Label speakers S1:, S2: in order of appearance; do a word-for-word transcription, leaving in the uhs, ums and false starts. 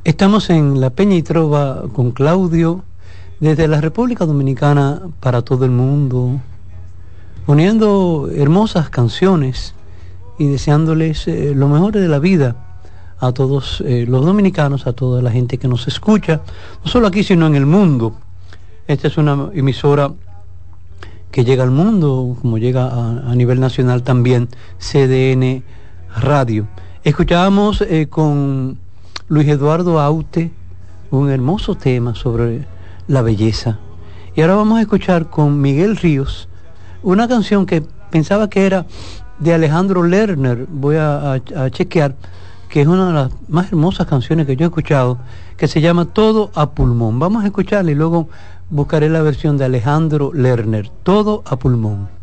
S1: Estamos en La Peña y Trova con Claudio, desde la República Dominicana para todo el mundo, poniendo hermosas canciones y deseándoles eh, lo mejor de la vida a todos eh, los dominicanos, a toda la gente que nos escucha, no solo aquí sino en el mundo. Esta es una emisora que llega al mundo, como llega a, a nivel nacional también, C D N Radio. Escuchábamos eh, con Luis Eduardo Aute un hermoso tema sobre la belleza. Y ahora vamos a escuchar con Miguel Ríos una canción que pensaba que era de Alejandro Lerner. Voy a, a, a chequear, que es una de las más hermosas canciones que yo he escuchado, que se llama Todo a Pulmón. Vamos a escucharla y luego buscaré la versión de Alejandro Lerner, Todo a Pulmón.